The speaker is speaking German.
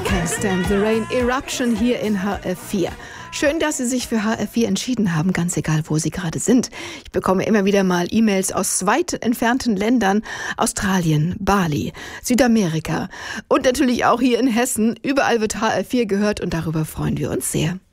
Can't Stand the Rain, Eruption hier in HR4. Schön, dass Sie sich für HR4 entschieden haben, ganz egal, wo Sie gerade sind. Ich bekomme immer wieder mal E-Mails aus weit entfernten Ländern, Australien, Bali, Südamerika und natürlich auch hier in Hessen. Überall wird HR4 gehört und darüber freuen wir uns sehr.